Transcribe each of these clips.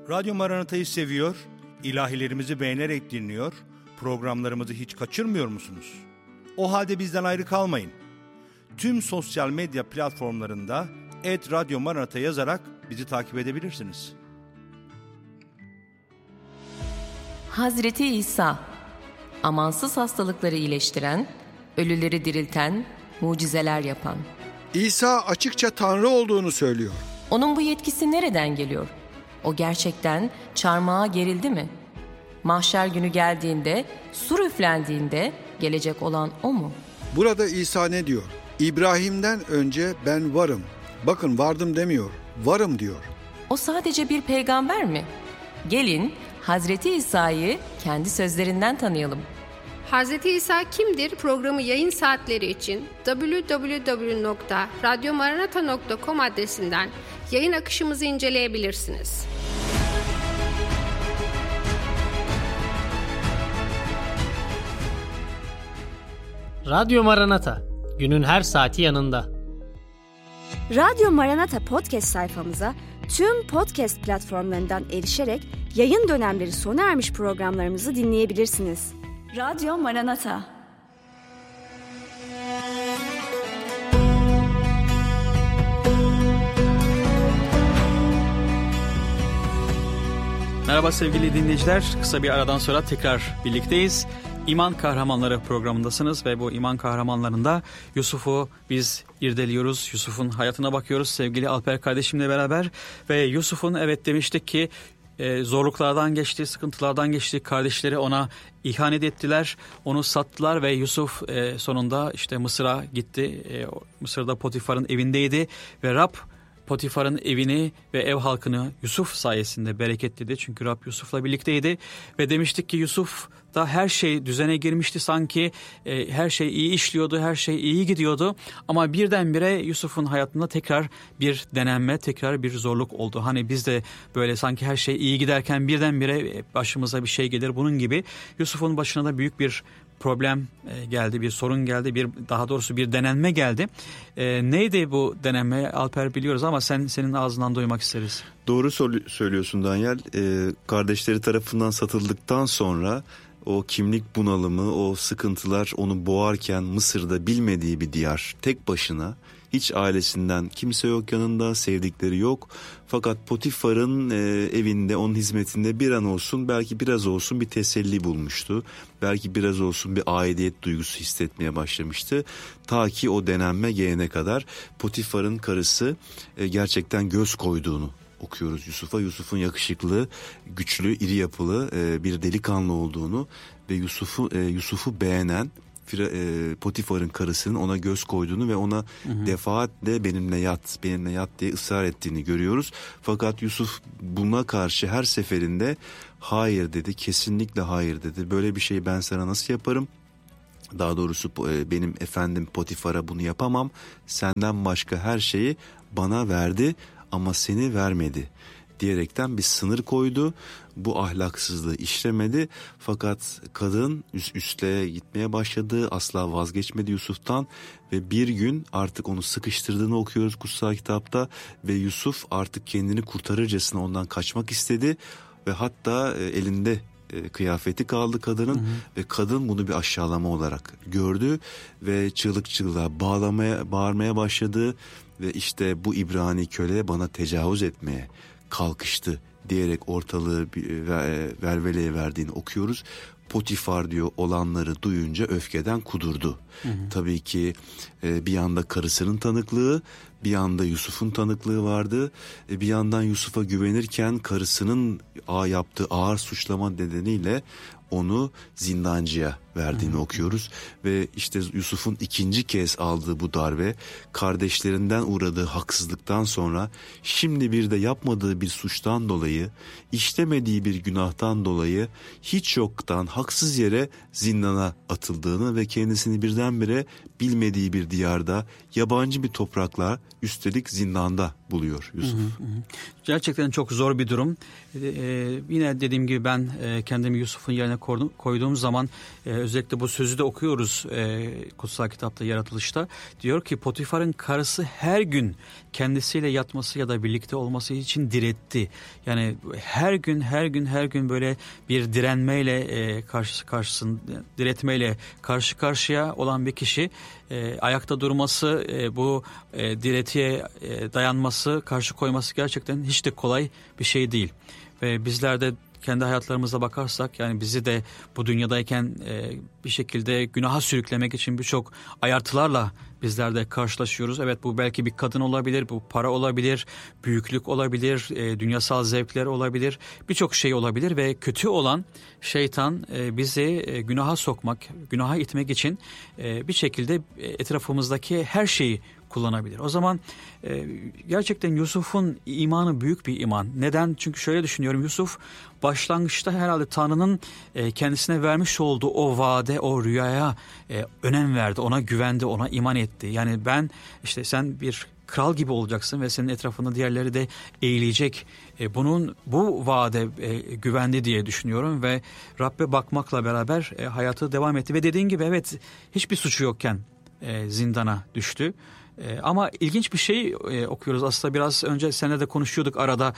Radyo Maranata'yı seviyor, ilahilerimizi beğenerek dinliyor, programlarımızı hiç kaçırmıyor musunuz? O halde bizden ayrı kalmayın. Tüm sosyal medya platformlarında @Radyo Maranata yazarak bizi takip edebilirsiniz. Hazreti İsa, amansız hastalıkları iyileştiren, ölüleri dirilten, mucizeler yapan. İsa açıkça Tanrı olduğunu söylüyor. Onun bu yetkisi nereden geliyor? O gerçekten çarmıha gerildi mi? Mahşer günü geldiğinde, sur üflendiğinde gelecek olan o mu? Burada İsa ne diyor? İbrahim'den önce ben varım. Bakın vardım demiyor, varım diyor. O sadece bir peygamber mi? Gelin Hazreti İsa'yı kendi sözlerinden tanıyalım. Hazreti İsa kimdir programı yayın saatleri için www.radyomaranata.com adresinden yayın akışımızı inceleyebilirsiniz. Radyo Maranata, günün her saati yanında. Radyo Maranata podcast sayfamıza tüm podcast platformlarından erişerek yayın dönemleri sona ermiş programlarımızı dinleyebilirsiniz. Radyo Maranata. Merhaba sevgili dinleyiciler. Kısa bir aradan sonra tekrar birlikteyiz. İman Kahramanları programındasınız ve bu iman kahramanlarında Yusuf'u biz irdeliyoruz. Yusuf'un hayatına bakıyoruz sevgili Alper kardeşimle beraber. Ve Yusuf'un evet demiştik ki zorluklardan geçti, sıkıntılardan geçti. Kardeşleri ona ihanet ettiler, onu sattılar ve Yusuf sonunda işte Mısır'a gitti. Mısır'da Potifar'ın evindeydi ve Rab Potifar'ın evini ve ev halkını Yusuf sayesinde bereketledi. Çünkü Rab Yusuf'la birlikteydi ve demiştik ki Yusuf'ta her şey düzene girmişti sanki. Her şey iyi işliyordu, her şey iyi gidiyordu. Ama birdenbire Yusuf'un hayatında tekrar bir denenme, tekrar bir zorluk oldu. Hani biz de böyle sanki her şey iyi giderken birdenbire başımıza bir şey gelir. Bunun gibi Yusuf'un başına da büyük bir problem geldi, bir sorun geldi, daha doğrusu bir denenme geldi. Neydi bu denenme Alper biliyoruz ama senin ağzından duymak isteriz. Doğru söylüyorsun Daniel. Kardeşleri tarafından satıldıktan sonra o kimlik bunalımı, o sıkıntılar onu boğarken Mısır'da bilmediği bir diyar, tek başına. Hiç ailesinden kimse yok yanında, sevdikleri yok. Fakat Potifar'ın evinde, onun hizmetinde bir an olsun, belki biraz olsun bir teselli bulmuştu. Belki biraz olsun bir aidiyet duygusu hissetmeye başlamıştı. Ta ki o denenme gelene kadar Potifar'ın karısı gerçekten göz koyduğunu okuyoruz Yusuf'a. Yusuf'un yakışıklı, güçlü, iri yapılı bir delikanlı olduğunu ve Yusuf'u beğenen Potifar'ın karısının ona göz koyduğunu ve ona defaatle benimle yat diye ısrar ettiğini görüyoruz. Fakat Yusuf buna karşı her seferinde hayır dedi, kesinlikle hayır dedi. Böyle bir şey ben sana nasıl yaparım? Daha doğrusu benim efendim Potifar'a bunu yapamam. Senden başka her şeyi bana verdi ama seni vermedi diyerekten bir sınır koydu. Bu ahlaksızlığı işlemedi. Fakat kadın üste gitmeye başladı. Asla vazgeçmedi Yusuf'tan ve bir gün artık onu sıkıştırdığını okuyoruz kutsal kitapta ve Yusuf artık kendini kurtarırcasına ondan kaçmak istedi ve hatta elinde kıyafeti kaldı kadının ve kadın bunu bir aşağılama olarak gördü ve çığlık çığlığa bağırmaya başladı ve işte bu İbrani köle bana tecavüz etmeye kalkıştı diyerek ortalığı velveleye verdiğini okuyoruz. Potifar diyor olanları duyunca öfkeden kudurdu. Tabii ki bir yanda karısının tanıklığı, bir yanda Yusuf'un tanıklığı vardı. Bir yandan Yusuf'a güvenirken karısının yaptığı ağır suçlama nedeniyle onu zindancıya verdiğini okuyoruz. Ve işte Yusuf'un ikinci kez aldığı bu darbe, kardeşlerinden uğradığı haksızlıktan sonra şimdi bir de yapmadığı bir suçtan dolayı, işlemediği bir günahtan dolayı hiç yoktan haksız yere zindana atıldığını ve kendisini birdenbire bilmediği bir diyarda, yabancı bir toprakla, üstelik zindanda buluyor Yusuf. Gerçekten çok zor bir durum. Yine dediğim gibi ben kendimi Yusuf'un yerine koyduğum zaman özellikle bu sözü de okuyoruz kutsal kitapta, Yaratılış'ta. Diyor ki Potifar'ın karısı her gün kendisiyle yatması ya da birlikte olması için diretti. Yani her gün böyle bir direnmeyle diretmeyle karşı karşıya olan bir kişi ayakta durması, bu diretiye dayanması, karşı koyması gerçekten hiç de kolay bir şey değil. Ve bizler de kendi hayatlarımıza bakarsak, yani bizi de bu dünyadayken bir şekilde günaha sürüklemek için birçok ayartılarla bizler de karşılaşıyoruz. Evet, bu belki bir kadın olabilir, bu para olabilir, büyüklük olabilir, dünyasal zevkler olabilir, birçok şey olabilir ve kötü olan şeytan bizi günaha sokmak, günaha itmek için bir şekilde etrafımızdaki her şeyi kullanabilir. O zaman gerçekten Yusuf'un imanı büyük bir iman. Neden? Çünkü şöyle düşünüyorum, Yusuf başlangıçta herhalde Tanrı'nın kendisine vermiş olduğu o vaade, o rüyaya önem verdi, ona güvendi, ona iman etti. Yani işte sen bir kral gibi olacaksın ve senin etrafında diğerleri de eğilecek. Bu vaade güvendi diye düşünüyorum ve Rabbe bakmakla beraber hayatı devam etti. Ve dediğin gibi evet, hiçbir suçu yokken zindana düştü. Ama ilginç bir şey okuyoruz. Aslında biraz önce seninle de konuşuyorduk arada.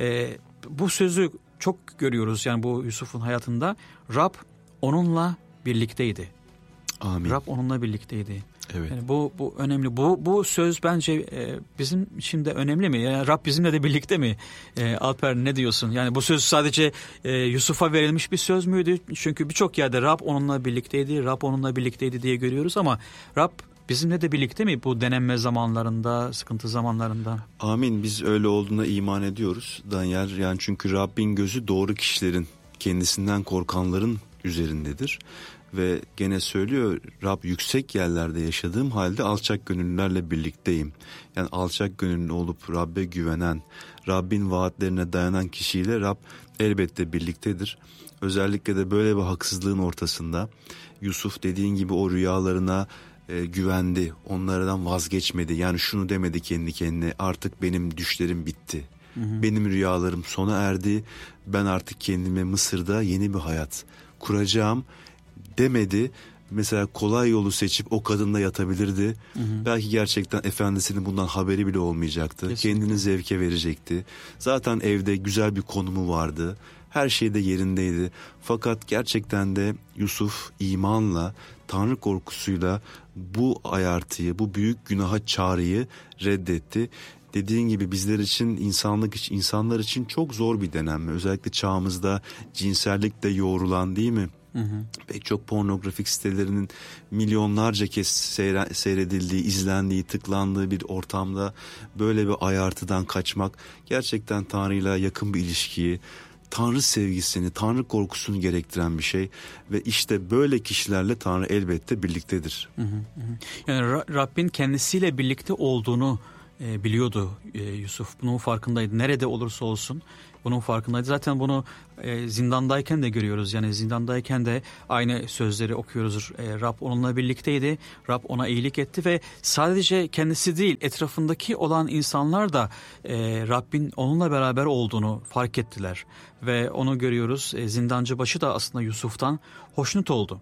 Bu sözü çok görüyoruz yani bu Yusuf'un hayatında. Rab onunla birlikteydi. Amin. Rab onunla birlikteydi. Evet. Yani bu önemli. Bu söz bence bizim için de önemli mi? Yani Rab bizimle de birlikte mi? Alper, ne diyorsun? Yani bu söz sadece Yusuf'a verilmiş bir söz müydü? Çünkü birçok yerde Rab onunla birlikteydi, Rab onunla birlikteydi diye görüyoruz ama Rab bizimle de birlikte mi bu denenme zamanlarında, sıkıntı zamanlarında? Amin. Biz öyle olduğuna iman ediyoruz Daniel. Yani çünkü Rabbin gözü doğru kişilerin, kendisinden korkanların üzerindedir. Ve gene söylüyor, Rab yüksek yerlerde yaşadığım halde alçak gönüllülerle birlikteyim. Yani alçak gönüllü olup Rabbe güvenen, Rabbin vaatlerine dayanan kişiyle Rab elbette birliktedir. Özellikle de böyle bir haksızlığın ortasında Yusuf dediğin gibi o rüyalarına güvendi, onlardan vazgeçmedi. Yani şunu demedi kendi kendine, artık benim düşlerim bitti. Benim rüyalarım sona erdi. Ben artık kendime Mısır'da yeni bir hayat kuracağım demedi. Mesela kolay yolu seçip o kadınla yatabilirdi. Belki gerçekten efendisinin bundan haberi bile olmayacaktı. Kesinlikle. Kendini zevke verecekti. Zaten evde güzel bir konumu vardı. Her şey de yerindeydi. Fakat gerçekten de Yusuf imanla, Tanrı korkusuyla bu ayartıyı, bu büyük günaha çağrıyı reddetti. Dediğin gibi bizler için, insanlar için çok zor bir denenme. Özellikle çağımızda cinsellikle yoğrulan, değil mi? Pek çok pornografik sitelerinin milyonlarca kez seyredildiği, izlendiği, tıklandığı bir ortamda böyle bir ayartıdan kaçmak gerçekten Tanrı'yla yakın bir ilişkiyi, Tanrı sevgisini, Tanrı korkusunu gerektiren bir şey ve işte böyle kişilerle Tanrı elbette birliktedir. Yani Rabbin kendisiyle birlikte olduğunu biliyordu Yusuf. Bunun farkındaydı. Nerede olursa olsun bunun farkındaydı. Zaten bunu zindandayken de görüyoruz. Yani zindandayken de aynı sözleri okuyoruz. Rab onunla birlikteydi. Rab ona iyilik etti ve sadece kendisi değil, etrafındaki olan insanlar da Rabbin onunla beraber olduğunu fark ettiler. Ve onu görüyoruz. Zindancı başı da aslında Yusuf'tan hoşnut oldu.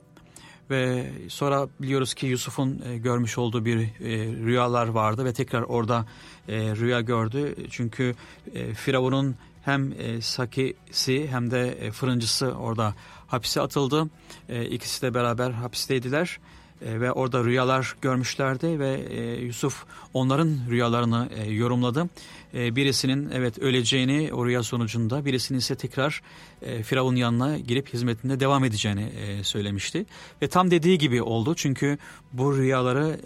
Ve sonra biliyoruz ki Yusuf'un görmüş olduğu bir rüyalar vardı ve tekrar orada rüya gördü. Çünkü Firavun'un hem sakisi hem de fırıncısı orada hapise atıldı. İkisi de beraber hapisteydiler ve orada rüyalar görmüşlerdi ve Yusuf onların rüyalarını yorumladı. Birisinin evet öleceğini o rüya sonucunda, birisinin ise tekrar Firavun'un yanına girip hizmetinde devam edeceğini söylemişti. Ve tam dediği gibi oldu çünkü bu rüyaları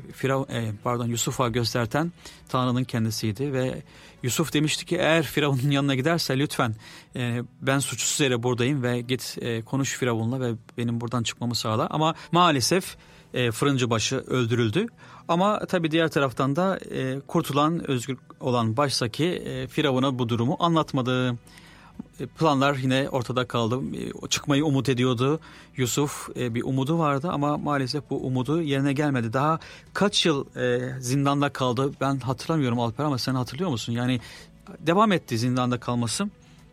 Yusuf'a gösterten Tanrı'nın kendisiydi ve Yusuf demişti ki eğer Firavun'un yanına giderse lütfen ben suçsuz yere buradayım ve git konuş Firavun'la ve benim buradan çıkmamı sağla. Ama maalesef fırıncı başı öldürüldü. Ama tabii diğer taraftan da kurtulan, özgür olan başsaki Firavun'a bu durumu anlatmadı. Planlar yine ortada kaldı. Çıkmayı umut ediyordu. Yusuf bir umudu vardı ama maalesef bu umudu yerine gelmedi. Daha kaç yıl zindanda kaldı ben hatırlamıyorum Alper, ama sen hatırlıyor musun? Yani devam etti zindanda kalması.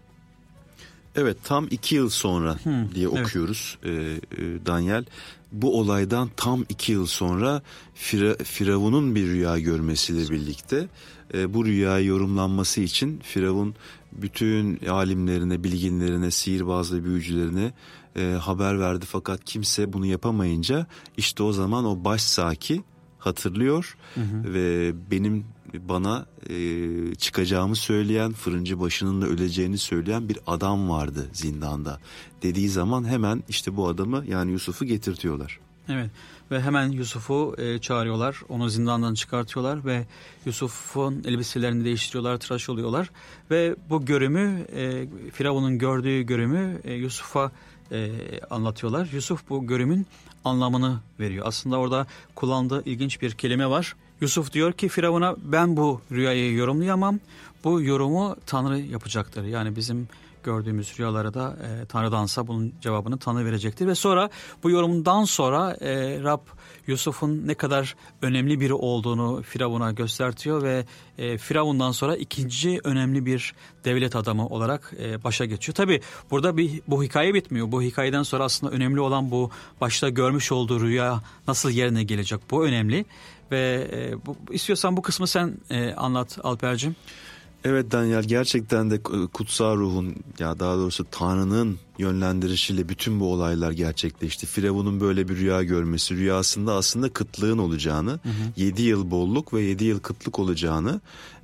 Evet, tam 2 yıl sonra diye evet. okuyoruz Daniel. Bu olaydan tam 2 yıl sonra Firavun'un bir rüya görmesiyle birlikte bu rüyayı yorumlanması için Firavun bütün alimlerine, bilginlerine, sihirbaz ve büyücülerine haber verdi. Fakat kimse bunu yapamayınca işte o zaman o başsaki hatırlıyor ve bana çıkacağımı söyleyen, fırıncı başının da öleceğini söyleyen bir adam vardı zindanda dediği zaman hemen işte bu adamı, yani Yusuf'u getirtiyorlar. Evet, ve hemen Yusuf'u çağırıyorlar, onu zindandan çıkartıyorlar ve Yusuf'un elbiselerini değiştiriyorlar, tıraş oluyorlar ve bu görümü, Firavun'un gördüğü görümü Yusuf'a anlatıyorlar. Yusuf bu görümün anlamını veriyor. Aslında orada kullandığı ilginç bir kelime var. Yusuf diyor ki Firavun'a, ben bu rüyayı yorumlayamam. Bu yorumu Tanrı yapacaktır. Yani bizim gördüğümüz rüyalara da Tanrı'dansa bunun cevabını Tanrı verecektir. Ve sonra bu yorumundan sonra Rab Yusuf'un ne kadar önemli biri olduğunu Firavun'a göstertiyor ve Firavun'dan sonra ikinci önemli bir devlet adamı olarak başa geçiyor. Tabii burada bu hikaye bitmiyor. Bu hikayeden sonra aslında önemli olan bu başta görmüş olduğu rüya nasıl yerine gelecek, bu önemli. Ve istiyorsan bu kısmı sen anlat Alper'cim. Evet Daniel, gerçekten de kutsal ruhun, ya daha doğrusu Tanrı'nın yönlendirişiyle bütün bu olaylar gerçekleşti. Firavun'un böyle bir rüya görmesi, rüyasında aslında kıtlığın olacağını, 7 yıl bolluk ve 7 yıl kıtlık olacağını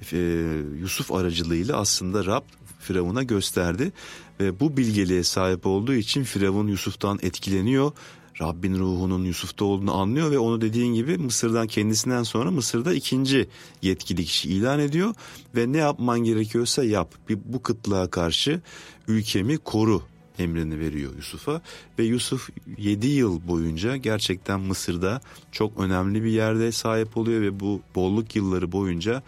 Yusuf aracılığıyla aslında Rab Firavun'a gösterdi. Ve bu bilgeliğe sahip olduğu için Firavun Yusuf'tan etkileniyor. Rabbin ruhunun Yusuf'ta olduğunu anlıyor ve onu dediğin gibi Mısır'dan, kendisinden sonra Mısır'da ikinci yetkili kişi ilan ediyor. Ve ne yapman gerekiyorsa yap, bu kıtlığa karşı ülkemi koru emrini veriyor Yusuf'a. Ve Yusuf 7 yıl boyunca gerçekten Mısır'da çok önemli bir yerde sahip oluyor ve bu bolluk yılları boyunca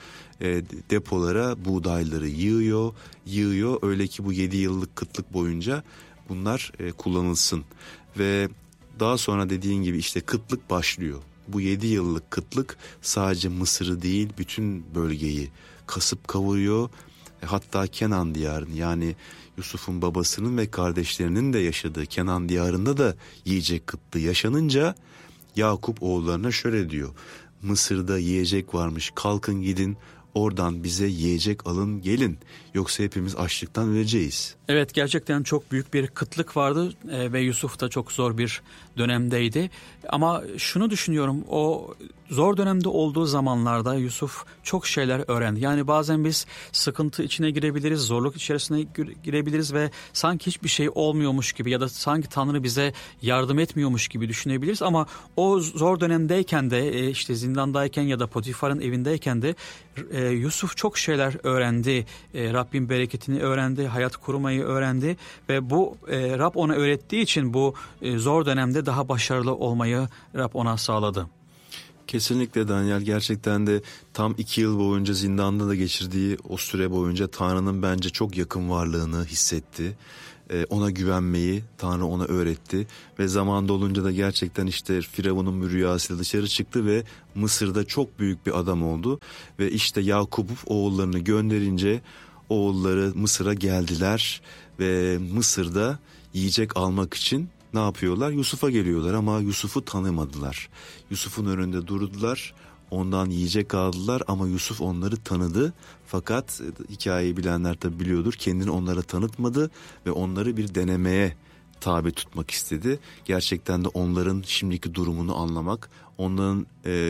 depolara buğdayları yığıyor. Öyle ki bu 7 yıllık kıtlık boyunca bunlar kullanılsın. Ve daha sonra dediğin gibi işte kıtlık başlıyor. Bu 7 yıllık kıtlık sadece Mısır'ı değil bütün bölgeyi kasıp kavuruyor. Hatta Kenan diyarını, yani Yusuf'un babasının ve kardeşlerinin de yaşadığı Kenan diyarında da yiyecek kıtlığı yaşanınca Yakup oğullarına şöyle diyor: Mısır'da yiyecek varmış, kalkın gidin oradan bize yiyecek alın gelin, yoksa hepimiz açlıktan öleceğiz. Evet, gerçekten çok büyük bir kıtlık vardı ve Yusuf da çok zor bir dönemdeydi. Ama şunu düşünüyorum, o zor dönemde olduğu zamanlarda Yusuf çok şeyler öğrendi. Yani bazen biz sıkıntı içine girebiliriz, zorluk içerisine girebiliriz ve sanki hiçbir şey olmuyormuş gibi ya da sanki Tanrı bize yardım etmiyormuş gibi düşünebiliriz. Ama o zor dönemdeyken de işte zindandayken ya da Potifar'ın evindeyken de Yusuf çok şeyler öğrendi. Rabbin bereketini öğrendi, hayat kurmayı öğrendi ve bu Rab ona öğrettiği için bu zor dönemde daha başarılı olmayı Rab ona sağladı. Kesinlikle Daniel, gerçekten de tam 2 yıl boyunca zindanda da geçirdiği o süre boyunca Tanrı'nın bence çok yakın varlığını hissetti. Ona güvenmeyi Tanrı ona öğretti ve zaman dolunca da gerçekten işte Firavun'un bir rüyasıyla dışarı çıktı ve Mısır'da çok büyük bir adam oldu. Ve işte Yakup oğullarını gönderince oğulları Mısır'a geldiler ve Mısır'da yiyecek almak için ne yapıyorlar? Yusuf'a geliyorlar ama Yusuf'u tanımadılar. Yusuf'un önünde durdular, ondan yiyecek aldılar ama Yusuf onları tanıdı. Fakat hikayeyi bilenler tabi biliyordur, kendini onlara tanıtmadı ve onları bir denemeye tabi tutmak istedi. Gerçekten de onların şimdiki durumunu anlamak, onların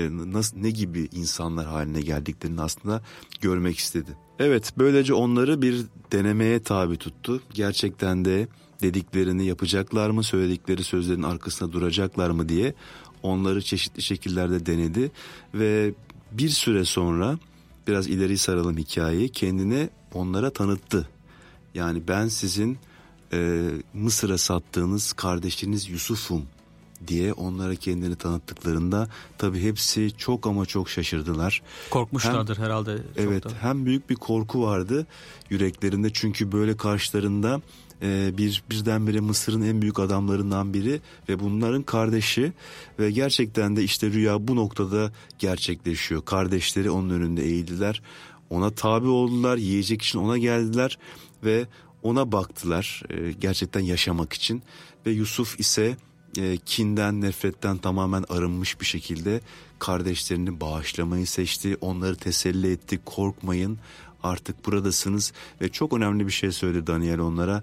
ne gibi insanlar haline geldiklerini aslında görmek istedi. Evet, böylece onları bir denemeye tabi tuttu. Gerçekten de dediklerini yapacaklar mı, söyledikleri sözlerin arkasında duracaklar mı diye onları çeşitli şekillerde denedi. Ve bir süre sonra, biraz ileri saralım hikayeyi, kendine onlara tanıttı. Yani ben sizin Mısır'a sattığınız kardeşiniz Yusuf'um diye onlara kendini tanıttıklarında tabii hepsi çok ama çok şaşırdılar. Korkmuşlardır herhalde. Evet, hem büyük bir korku vardı yüreklerinde, çünkü böyle karşılarında birdenbire Mısır'ın en büyük adamlarından biri ve bunların kardeşi ve gerçekten de işte rüya bu noktada gerçekleşiyor. Kardeşleri onun önünde eğildiler, ona tabi oldular, yiyecek için ona geldiler ve ona baktılar gerçekten yaşamak için. Ve Yusuf ise kinden, nefretten tamamen arınmış bir şekilde kardeşlerini bağışlamayı seçti. Onları teselli etti, korkmayın, artık buradasınız. Ve çok önemli bir şey söyledi Daniel onlara: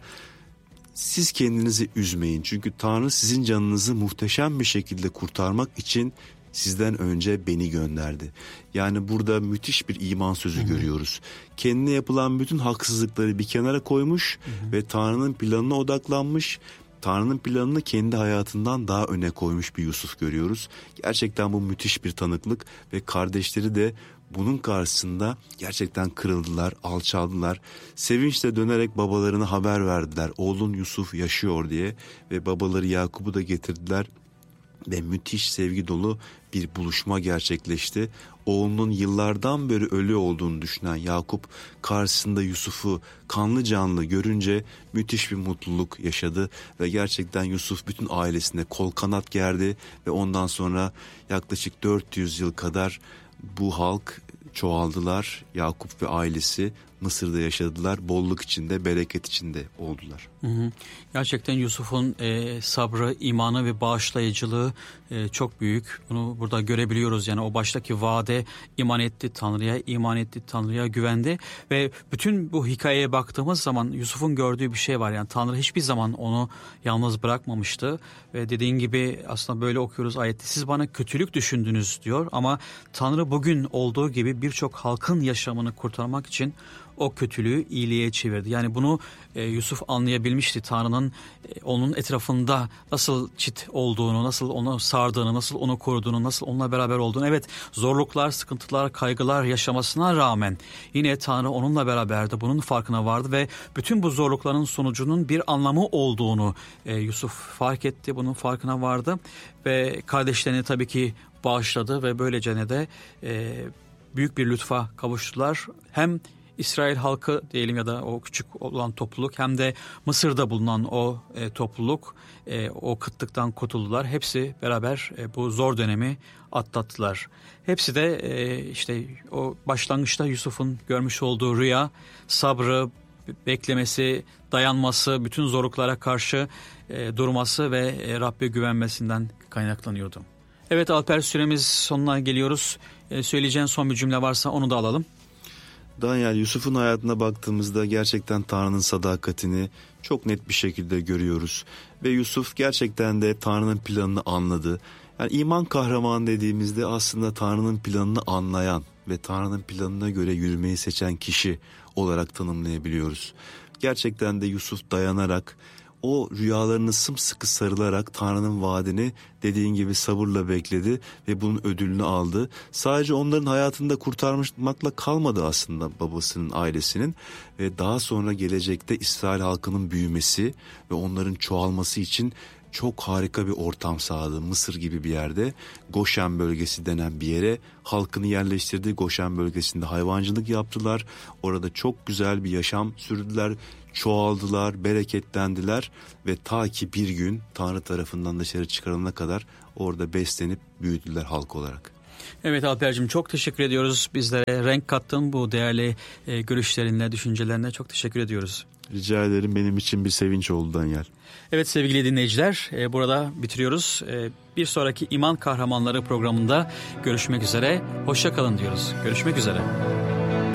siz kendinizi üzmeyin, çünkü Tanrı sizin canınızı muhteşem bir şekilde kurtarmak için sizden önce beni gönderdi. Yani burada müthiş bir iman sözü görüyoruz. Kendine yapılan bütün haksızlıkları bir kenara koymuş ve Tanrı'nın planına odaklanmış. Tanrı'nın planını kendi hayatından daha öne koymuş bir Yusuf görüyoruz. Gerçekten bu müthiş bir tanıklık ve kardeşleri de bunun karşısında gerçekten kırıldılar, alçaldılar. Sevinçle dönerek babalarına haber verdiler: oğlun Yusuf yaşıyor diye. Ve babaları Yakup'u da getirdiler ve müthiş sevgi dolu bir buluşma gerçekleşti. Oğlunun yıllardan beri ölü olduğunu düşünen Yakup karşısında Yusuf'u kanlı canlı görünce müthiş bir mutluluk yaşadı ve gerçekten Yusuf bütün ailesine kol kanat gerdi ve ondan sonra yaklaşık 400 yıl kadar bu halk çoğaldılar. Yakup ve ailesi Mısır'da yaşadılar. Bolluk içinde, bereket içinde oldular. Gerçekten Yusuf'un sabrı, imanı ve bağışlayıcılığı çok büyük. Bunu burada görebiliyoruz. Yani o baştaki vaade, iman etti Tanrı'ya, iman etti Tanrı'ya, güvendi. Ve bütün bu hikayeye baktığımız zaman Yusuf'un gördüğü bir şey var. Yani Tanrı hiçbir zaman onu yalnız bırakmamıştı. Ve dediğin gibi aslında böyle okuyoruz ayette: siz bana kötülük düşündünüz diyor. Ama Tanrı bugün olduğu gibi birçok halkın yaşamını kurtarmak için o kötülüğü iyiliğe çevirdi. Yani bunu Yusuf anlayabilmişti. Tanrı'nın onun etrafında nasıl çit olduğunu, nasıl onu sardığını, nasıl onu koruduğunu, nasıl onunla beraber olduğunu. Evet, zorluklar, sıkıntılar, kaygılar yaşamasına rağmen yine Tanrı onunla beraberdi. Bunun farkına vardı ve bütün bu zorlukların sonucunun bir anlamı olduğunu Yusuf fark etti. Bunun farkına vardı ve kardeşlerini tabii ki bağışladı ve böylece de büyük bir lütfa kavuştular. Hem İsrail halkı diyelim ya da o küçük olan topluluk, hem de Mısır'da bulunan o topluluk o kıtlıktan kurtuldular. Hepsi beraber bu zor dönemi atlattılar. Hepsi de işte o başlangıçta Yusuf'un görmüş olduğu rüya, sabrı, beklemesi, dayanması, bütün zorluklara karşı durması ve Rabbe güvenmesinden kaynaklanıyordu. Evet Alper, süremiz sonuna geliyoruz. Söyleyeceğin son bir cümle varsa onu da alalım. Daniel, Yusuf'un hayatına baktığımızda gerçekten Tanrı'nın sadakatini çok net bir şekilde görüyoruz. Ve Yusuf gerçekten de Tanrı'nın planını anladı. Yani iman kahramanı dediğimizde aslında Tanrı'nın planını anlayan ve Tanrı'nın planına göre yürümeyi seçen kişi olarak tanımlayabiliyoruz. Gerçekten de Yusuf dayanarak, o rüyalarını sımsıkı sarılarak Tanrı'nın vaadini dediğin gibi sabırla bekledi ve bunun ödülünü aldı. Sadece onların hayatını kurtarmakla kalmadı aslında babasının, ailesinin ve daha sonra gelecekte İsrail halkının büyümesi ve onların çoğalması için çok harika bir ortam sağladı. Mısır gibi bir yerde, Goşen bölgesi denen bir yere halkını yerleştirdi. Goşen bölgesinde hayvancılık yaptılar. Orada çok güzel bir yaşam sürdüler. Çoğaldılar, bereketlendiler ve ta ki bir gün Tanrı tarafından dışarı çıkarılana kadar orada beslenip büyüdüler halk olarak. Evet Alper'cim, çok teşekkür ediyoruz. Bizlere renk kattın bu değerli görüşlerinle, düşüncelerine çok teşekkür ediyoruz. Rica ederim, benim için bir sevinç oldu Daniel. Evet sevgili dinleyiciler, burada bitiriyoruz. Bir sonraki İman Kahramanları programında görüşmek üzere. Hoşça kalın diyoruz. Görüşmek üzere.